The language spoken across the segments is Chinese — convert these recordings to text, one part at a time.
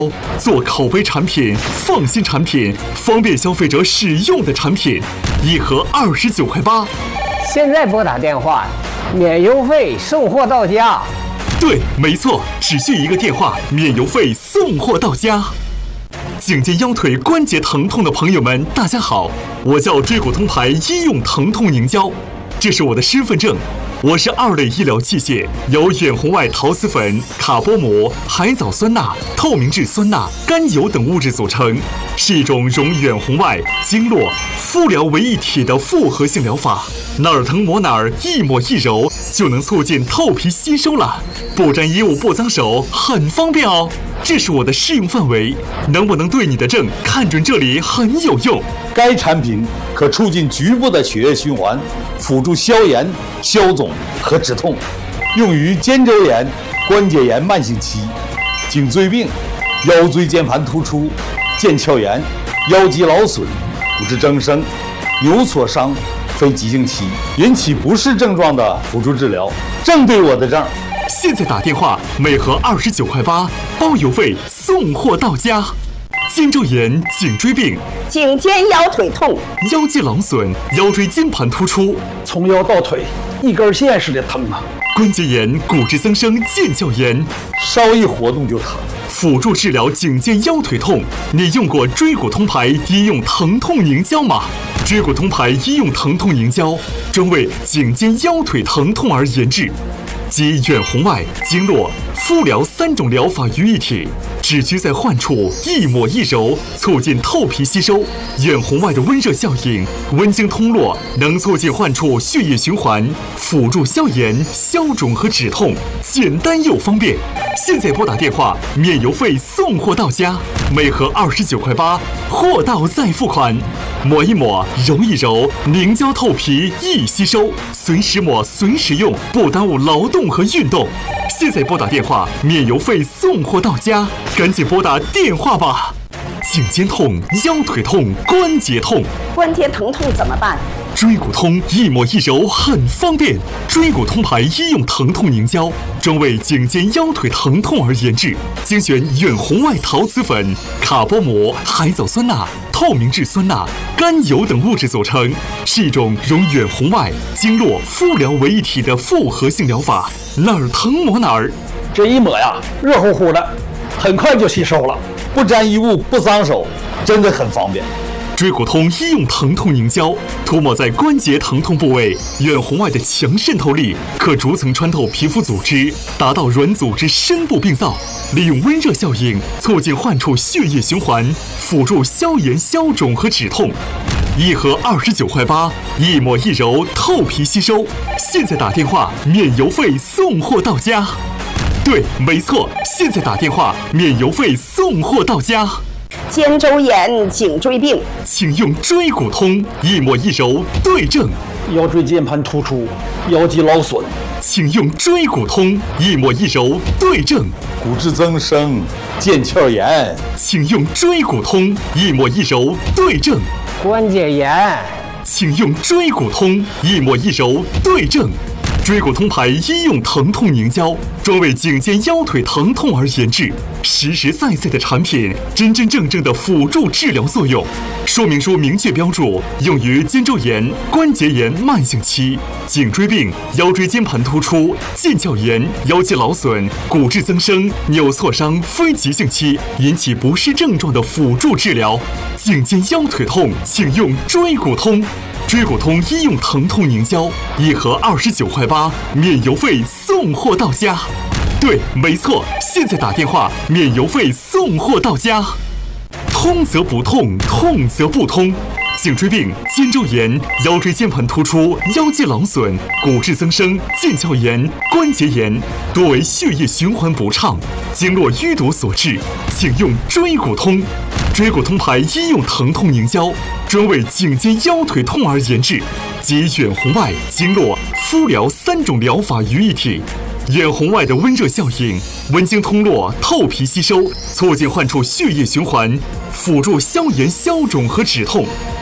做口碑产品、放心产品、方便消费者使用的产品，一盒29.8块。 现在拨打电话，免邮费送货到家。 对，没错，只需一个电话，免邮费送货到家。颈肩腰腿关节疼痛的朋友们，大家好，我叫椎骨通牌医用疼痛凝胶，这是我的身份证。我是2类医疗器械，由远红外陶瓷粉、卡波膜、海藻酸钠、透明质酸钠、甘油等物质组成，是一种融远红外、经络、敷疗为一体的复合性疗法。哪儿疼抹哪儿，一抹一揉就能促进透皮吸收了，不沾衣物不脏手，很方便哦。这是我的适用范围，能不能对你的症看准这里很有用。 该产品可促进局部的血液循环，辅助消炎、消肿和止痛，用于肩周炎、关节炎慢性期、颈椎病、腰椎间盘突出、腱鞘炎、腰肌劳损、骨质增生、扭挫伤、非急性期引起不适症状的辅助治疗，正对我的症。 现在打电话，每盒29.8块，包邮费送货到家。肩周炎、颈椎病、 颈肩腰腿痛、 腰肌劳损、腰椎间盘突出， 从腰到腿一根线似的疼啊！ 关节炎、骨质增生、腱鞘炎， 稍一活动就疼。 辅助治疗颈肩腰腿痛，你用过椎骨通牌医用疼痛凝胶吗？椎骨通牌医用疼痛凝胶专为颈肩腰腿疼痛而研制，集远红外、经络、敷疗3种疗法于一体，只需在患处一抹一揉，促进透皮吸收。远红外的温热效应，温经通络，能促进患处血液循环，辅助消炎、消肿和止痛，简单又方便。现在拨打电话，免邮费送货到家，每盒29.8块，货到再付款。抹一抹，揉一揉，凝胶透皮易吸收，随时抹随时用，不耽误劳动和运动。现在拨打电话，免邮费送货到家，赶紧拨打电话吧。颈肩痛、腰腿痛、关节痛， 关节疼痛怎么办？ 椎骨通一抹一揉很方便，椎骨通牌医用疼痛凝胶专为颈肩腰腿疼痛而研制，精选远红外陶瓷粉、卡波膜、海藻酸钠、透明质酸钠、甘油等物质组成，是一种融远红外、经络、敷疗为一体的复合性疗法，哪儿疼抹哪儿。 这一抹呀，热乎乎的，很快就吸收了， 不沾衣物不脏手，真的很方便。 椎骨通医用疼痛凝胶涂抹在关节疼痛部位，远红外的强渗透力可逐层穿透皮肤组织，达到软组织深部病灶，利用温热效应促进患处血液循环，辅助消炎、消肿和止痛。一盒29.8块，一抹一揉，透皮吸收。现在打电话，免邮费送货到家。对，没错，现在打电话，免邮费送货到家。 肩周炎、颈椎病， 请用椎骨通，一抹一揉对症。 腰椎间盘突出、腰肌劳损， 请用椎骨通，一抹一揉对症。 骨质增生、腱鞘炎， 请用椎骨通，一抹一揉对症。 关节炎， 请用椎骨通，一抹一揉对症。椎骨通牌医用疼痛凝胶专为颈肩腰腿疼痛而研制，实实在在的产品，真真正正的辅助治疗作用。说明书明确标注，用于肩周炎、关节炎慢性期、颈椎病、腰椎间盘突出、腱鞘炎、腰肌劳损、骨质增生、扭挫伤非急性期引起不适症状的辅助治疗。颈肩腰腿痛，请用椎骨通。椎骨通医用疼痛凝胶，一盒29.8块，免邮费送货到家。对，没错，现在打电话，免邮费送货到家。通则不痛，痛则不通。颈椎病、肩周炎、腰椎间盘突出、腰肌劳损、骨质增生、腱鞘炎、关节炎，多为血液循环不畅、经络淤堵所致，请用椎骨通。椎骨通牌医用疼痛凝胶专为颈肩腰腿痛而研制，集远红外、经络、敷疗3种疗法于一体。远红外的温热效应，温经通络，透皮吸收，促进患处血液循环，辅助消炎、消肿和止痛。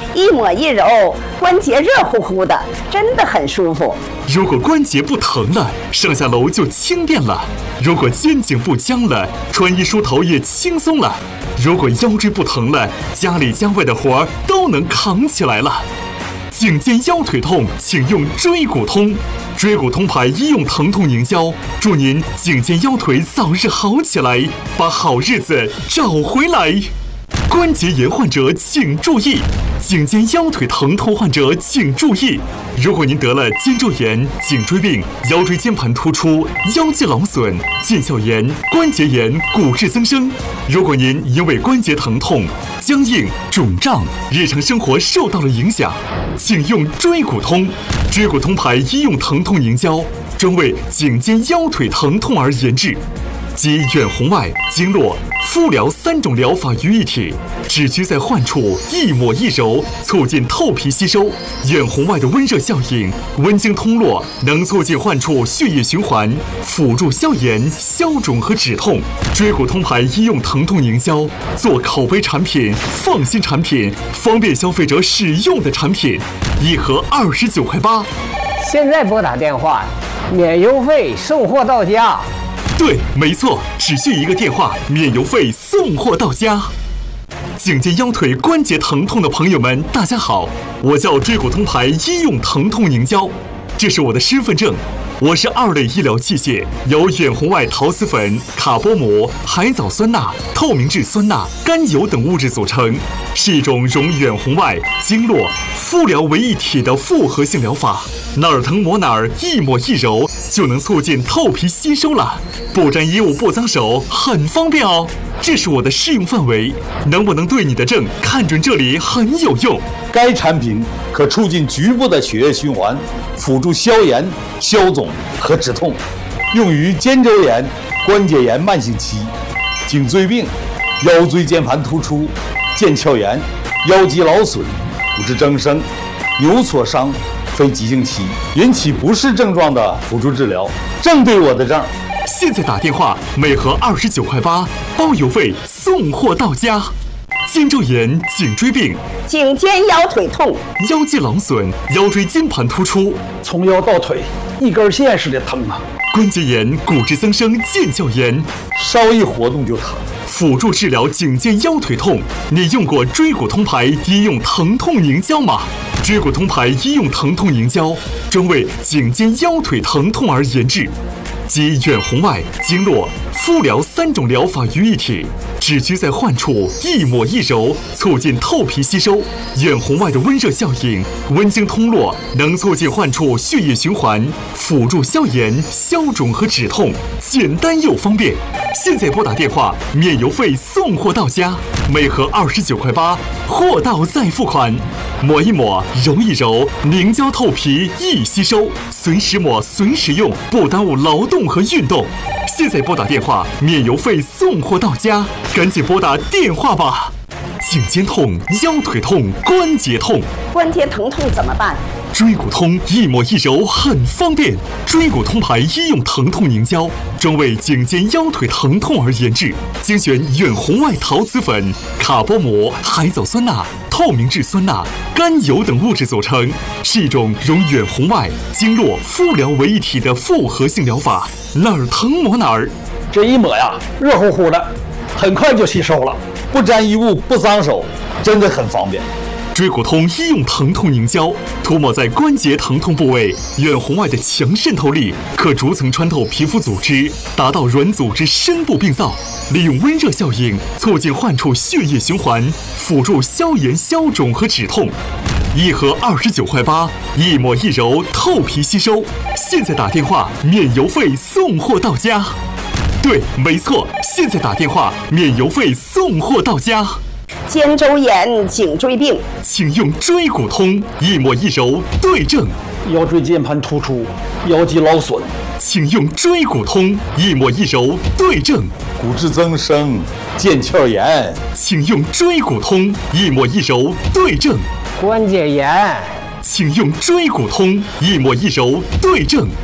一抹一揉，关节热乎乎的，真的很舒服。 如果关节不疼了，上下楼就轻便了；如果肩颈不僵了，穿衣梳头也轻松了；如果腰椎不疼了，家里家外的活儿都能扛起来了。颈肩腰腿痛，请用椎骨通。椎骨通牌医用疼痛凝胶，祝您颈肩腰腿早日好起来，把好日子找回来。关节炎患者请注意，颈肩腰腿疼痛患者请注意，如果您得了肩周炎、颈椎病、腰椎间盘突出、腰肌劳损、腱鞘炎、关节炎、骨质增生，如果您因为关节疼痛、僵硬、肿胀，日常生活受到了影响，请用椎骨通。椎骨通牌医用疼痛凝胶，专为颈肩腰腿疼痛而研制，集远红外、经络、敷疗3种疗法于一体，只需在患处一抹一揉，促进透皮吸收。远红外的温热效应，温经通络，能促进患处血液循环，辅助消炎、消肿和止痛。椎骨通牌医用疼痛凝胶，做口碑产品、放心产品、方便消费者使用的产品，一盒29.8块。 现在拨打电话，免邮费送货到家。 对，没错，只需一个电话，免邮费送货到家。颈肩腰腿关节疼痛的朋友们，大家好，我叫椎骨通牌医用疼痛凝胶，这是我的身份证。我是2类医疗器械，由远红外陶瓷粉、卡波膜、海藻酸钠、透明质酸钠、甘油等物质组成，是一种融远红外、经络、敷疗为一体的复合性疗法。哪儿疼抹哪儿，一抹一揉就能促进透皮吸收了，不沾衣物不脏手，很方便哦。这是我的适用范围，能不能对你的症看准这里很有用。 该产品可促进局部的血液循环，辅助消炎、消肿和止痛，用于肩周炎、关节炎慢性期、颈椎病、腰椎间盘突出、腱鞘炎、腰肌劳损、骨质增生、扭挫伤、非急性期引起不适症状的辅助治疗，正对我的症。 现在打电话，每盒29.8块，包邮费送货到家。肩周炎、颈椎病、 颈肩腰腿痛、 腰肌劳损、腰椎间盘突出、 从腰到腿一根线似的疼啊！ 关节炎、骨质增生、腱鞘炎， 稍一活动就疼。 辅助治疗颈肩腰腿痛，你用过椎骨通牌医用疼痛凝胶吗？椎骨通牌医用疼痛凝胶，专为颈肩腰腿疼痛而研制，集远红外、经络、敷疗3种疗法于一体，只需在患处一抹一揉，促进透皮吸收。远红外的温热效应，温经通络，能促进患处血液循环，辅助消炎、消肿和止痛，简单又方便。现在拨打电话，免邮费送货到家，每盒29.8块，货到再付款。抹一抹，揉一揉，凝胶透皮易吸收，随时抹随时用，不耽误劳动和运动。现在拨打电话，免邮费送货到家，赶紧拨打电话吧。颈肩痛、腰腿痛、关节痛， 关节疼痛怎么办？ 椎骨通一抹一揉很方便。椎骨通牌医用疼痛凝胶，专为颈肩腰腿疼痛而研制，精选远红外陶瓷粉、卡波膜、海藻酸钠、透明质酸钠、甘油等物质组成，是一种融远红外、经络、敷疗为一体的复合性疗法。哪儿疼抹哪儿， 这一抹呀，热乎乎的，很快就吸收了， 不沾衣物不脏手，真的很方便。 椎骨通医用疼痛凝胶，涂抹在关节疼痛部位，远红外的强渗透力可逐层穿透皮肤组织，达到软组织深部病灶，利用温热效应促进患处血液循环，辅助消炎、消肿和止痛。一盒29.8块，一抹一揉，透皮吸收。现在打电话，免邮费送货到家。对，没错，现在打电话，免邮费送货到家。 肩周炎、颈椎病， 请用椎骨通，一抹一揉对症。 腰椎间盘突出、腰肌劳损， 请用椎骨通，一抹一揉对症。 骨质增生、腱鞘炎， 请用椎骨通，一抹一揉对症。 关节炎， 请用椎骨通，一抹一揉对症。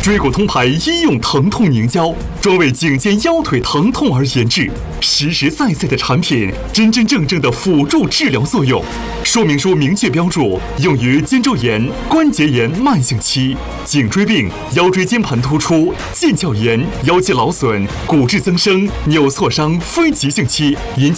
椎骨通牌医用疼痛凝胶，专为颈肩腰腿疼痛而研制，实实在在的产品，真真正正的辅助治疗作用。说明书明确标注，用于肩周炎、关节炎慢性期、颈椎病、腰椎间盘突出、腱鞘炎、腰肌劳损、骨质增生、扭挫伤非急性期引起